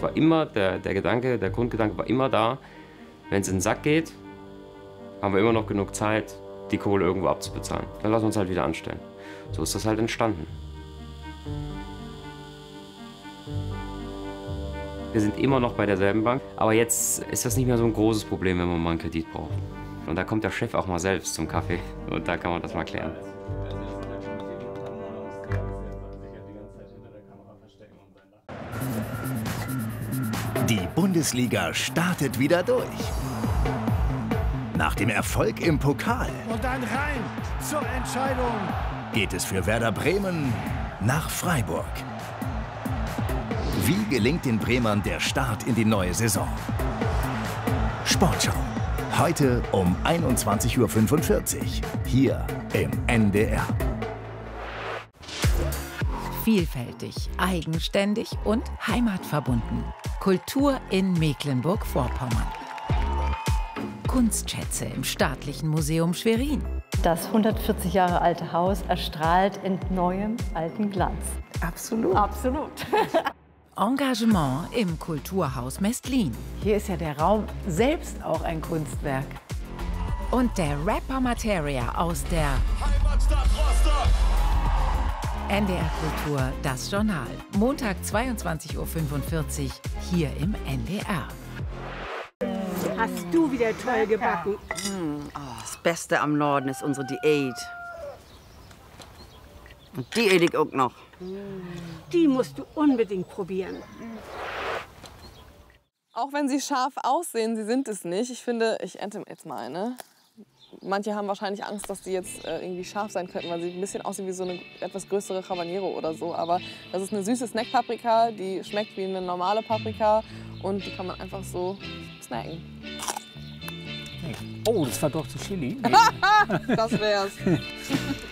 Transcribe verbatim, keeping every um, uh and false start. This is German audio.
war immer, der, der Gedanke, der Grundgedanke war immer da, wenn es in den Sack geht, haben wir immer noch genug Zeit, die Kohle irgendwo abzubezahlen. Dann lassen wir uns halt wieder anstellen. So ist das halt entstanden. Wir sind immer noch bei derselben Bank, aber jetzt ist das nicht mehr so ein großes Problem, wenn man mal einen Kredit braucht. Und da kommt der Chef auch mal selbst zum Kaffee und da kann man das mal klären. Die Bundesliga startet wieder durch. Nach dem Erfolg im Pokal und dann rein zur Entscheidung geht es für Werder Bremen nach Freiburg. Wie gelingt den Bremern der Start in die neue Saison? Sportschau. Heute um einundzwanzig Uhr fünfundvierzig. Hier im N D R. Vielfältig, eigenständig und heimatverbunden. Kultur in Mecklenburg-Vorpommern. Kunstschätze im Staatlichen Museum Schwerin. Das hundertvierzig Jahre alte Haus erstrahlt in neuem alten Glanz. Absolut. Absolut. Engagement im Kulturhaus Mestlin. Hier ist ja der Raum selbst auch ein Kunstwerk. Und der Rapper Materia aus der Heimatstadt Rostock. N D R Kultur, das Journal. Montag zweiundzwanzig Uhr fünfundvierzig hier im N D R. Hast du wieder toll gebacken? Das Beste am Norden ist unsere Diät. Und die ede ich auch noch. Die musst du unbedingt probieren. Auch wenn sie scharf aussehen, sie sind es nicht. Ich finde, ich ernte jetzt mal eine. Manche haben wahrscheinlich Angst, dass die jetzt äh, irgendwie scharf sein könnten, weil sie ein bisschen aussehen wie so eine etwas größere Habanero oder so. Aber das ist eine süße Snackpaprika, die schmeckt wie eine normale Paprika und die kann man einfach so snacken. Oh, das war doch zu Chili. Das wär's.